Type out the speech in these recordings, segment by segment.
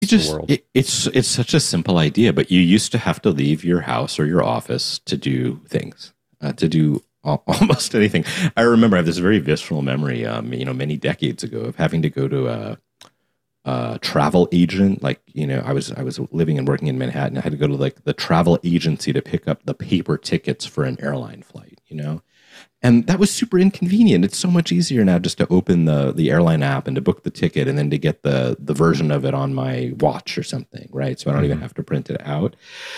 the world. It's such a simple idea, but you used to have to leave your house or your office to do things, to do almost anything. I remember I have this very visceral memory, many decades ago of having to go to a travel agent. Like, I was living and working in Manhattan. I had to go to like the travel agency to pick up the paper tickets for an airline flight. And that was super inconvenient. It's so much easier now just to open the airline app and to book the ticket and then to get the version of it on my watch or something, right? So I don't even have to print it out.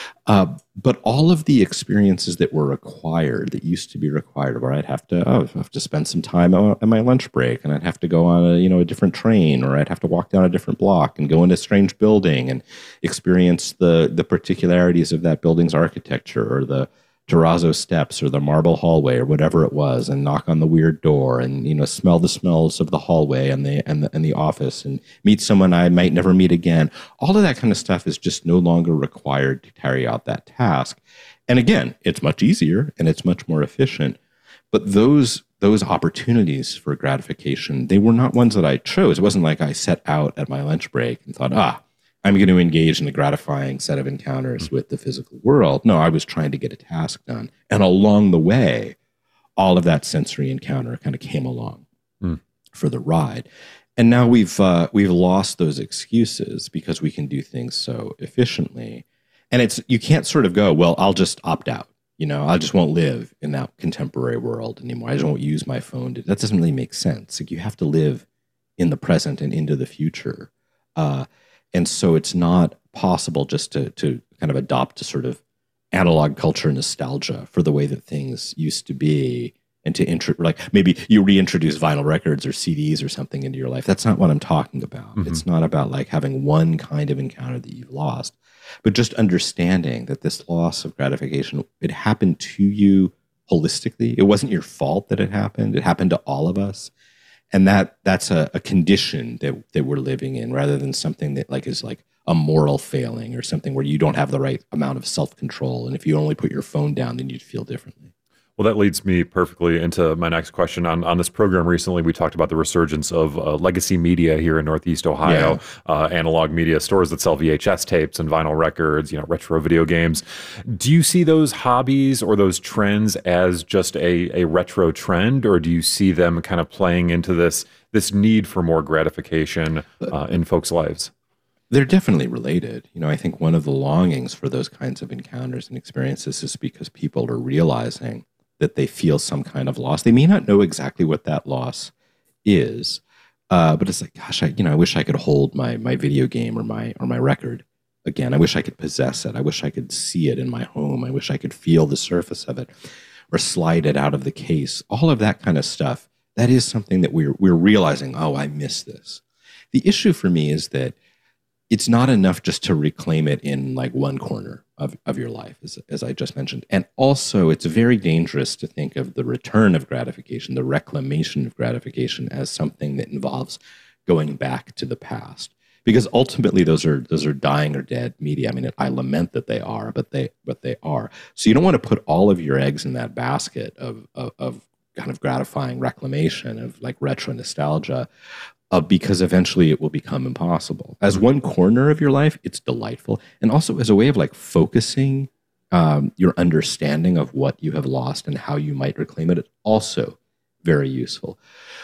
But all of the experiences that were required, that used to be required, where I'd have to spend some time on my lunch break, and I'd have to go on a different train, or I'd have to walk down a different block and go into a strange building and experience the particularities of that building's architecture, or the terrazzo steps or the marble hallway or whatever it was, and knock on the weird door and smell the smells of the hallway and the office and meet someone I might never meet again. All of that kind of stuff is just no longer required to carry out that task. And again, it's much easier and it's much more efficient. But those opportunities for gratification, they were not ones that I chose. It wasn't like I set out at my lunch break and thought, I'm going to engage in a gratifying set of encounters with the physical world. No, I was trying to get a task done. And along the way, all of that sensory encounter kind of came along for the ride. And now we've lost those excuses because we can do things so efficiently. And you can't sort of go, well, I'll just opt out. I just won't live in that contemporary world anymore. I just won't use my phone. That doesn't really make sense. Like, you have to live in the present and into the future. And so it's not possible just to kind of adopt a sort of analog culture nostalgia for the way that things used to be, and to like maybe you reintroduce vinyl records or CDs or something into your life. That's not what I'm talking about. It's not about like having one kind of encounter that you've lost, but just understanding that this loss of gratification, it happened to you holistically. It wasn't your fault that it happened. It happened to all of us. And that's a condition that we're living in, rather than something that like is like a moral failing, or something where you don't have the right amount of self-control. And if you only put your phone down, then you'd feel differently. Well, that leads me perfectly into my next question. On this program recently, we talked about the resurgence of legacy media here in Northeast Ohio, analog media stores that sell VHS tapes and vinyl records, retro video games. Do you see those hobbies or those trends as just a retro trend, or do you see them kind of playing into this need for more gratification in folks' lives? They're definitely related. I think one of the longings for those kinds of encounters and experiences is because people are realizing that they feel some kind of loss. They may not know exactly what that loss is, but it's like, gosh, I wish I could hold my video game or my record again. I wish I could possess it. I wish I could see it in my home. I wish I could feel the surface of it, or slide it out of the case. All of that kind of stuff. That is something that we're realizing. Oh, I miss this. The issue for me is that it's not enough just to reclaim it in like one corner of your life, as I just mentioned. And also, it's very dangerous to think of the return of gratification, the reclamation of gratification, as something that involves going back to the past. Because ultimately, those are dying or dead media. I mean, I lament that they are, but they are. So you don't want to put all of your eggs in that basket of kind of gratifying reclamation, of like retro nostalgia. Because eventually it will become impossible. As one corner of your life, it's delightful. And also as a way of like focusing your understanding of what you have lost and how you might reclaim it, it's also very useful.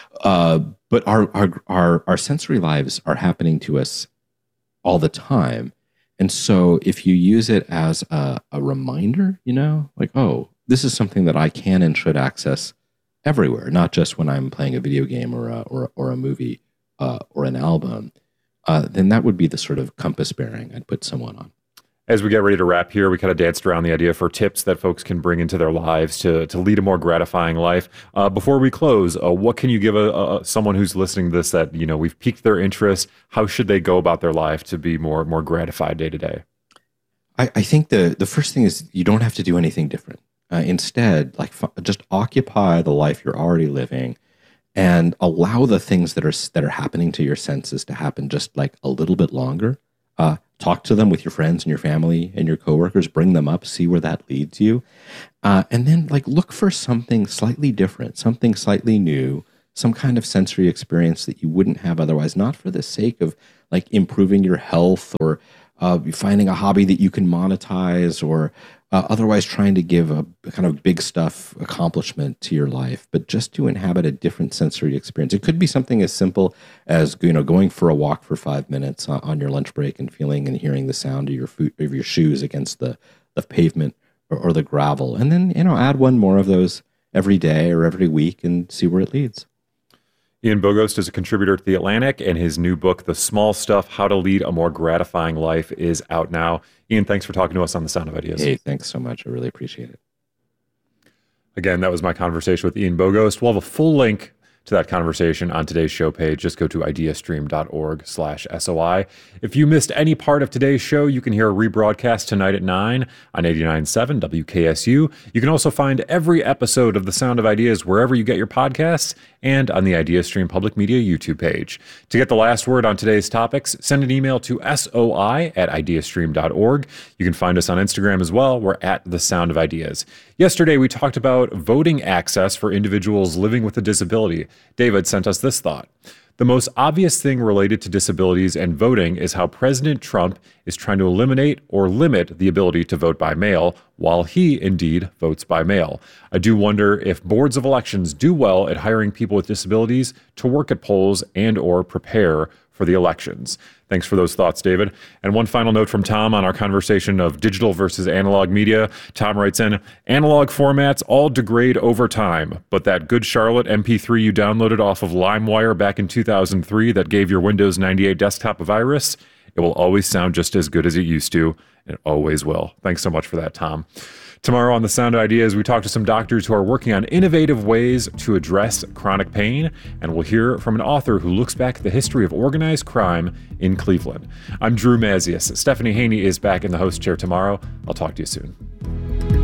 But our sensory lives are happening to us all the time. And so if you use it as a reminder, like, oh, this is something that I can and should access everywhere, not just when I'm playing a video game or a movie, or an album, then that would be the sort of compass bearing I'd put someone on. As we get ready to wrap here, we kind of danced around the idea for tips that folks can bring into their lives to lead a more gratifying life. Before we close, what can you give someone who's listening to this that, we've piqued their interest? How should they go about their life to be more gratified day to day? I think the first thing is you don't have to do anything different. Instead, just occupy the life you're already living, and allow the things that are happening to your senses to happen just like a little bit longer. Talk to them with your friends and your family and your coworkers. Bring them up, see where that leads you, and then look for something slightly different, something slightly new, some kind of sensory experience that you wouldn't have otherwise. Not for the sake of like improving your health, or finding a hobby that you can monetize, or otherwise trying to give a kind of big stuff accomplishment to your life, but just to inhabit a different sensory experience. It could be something as simple as, going for a walk for 5 minutes on your lunch break and feeling and hearing the sound of your shoes against the pavement or the gravel. And then, add one more of those every day or every week and see where it leads. Ian Bogost is a contributor to The Atlantic, and his new book, The Small Stuff, How to Lead a More Gratifying Life, is out now. Ian, thanks for talking to us on The Sound of Ideas. Hey, thanks so much. I really appreciate it. Again, that was my conversation with Ian Bogost. We'll have a full link to that conversation on today's show page. Just go to ideastream.org/SOI. If you missed any part of today's show, you can hear a rebroadcast tonight at 9 on 89.7 WKSU. You can also find every episode of The Sound of Ideas wherever you get your podcasts and on the IdeaStream Public Media YouTube page. To get the last word on today's topics, send an email to soi@ideastream.org. You can find us on Instagram as well. We're at The Sound of Ideas. Yesterday, we talked about voting access for individuals living with a disability. David sent us this thought. The most obvious thing related to disabilities and voting is how President Trump is trying to eliminate or limit the ability to vote by mail, while he indeed votes by mail. I do wonder if boards of elections do well at hiring people with disabilities to work at polls and or prepare for the elections. Thanks for those thoughts, David. And one final note from Tom on our conversation of digital versus analog media. Tom writes in, analog formats all degrade over time, but that good Charlotte MP3 you downloaded off of LimeWire back in 2003 that gave your Windows 98 desktop a virus, it will always sound just as good as it used to. It always will. Thanks so much for that, Tom. Tomorrow on The Sound of Ideas, we talk to some doctors who are working on innovative ways to address chronic pain, and we'll hear from an author who looks back at the history of organized crime in Cleveland. I'm Drew Mazius. Stephanie Haney is back in the host chair tomorrow. I'll talk to you soon.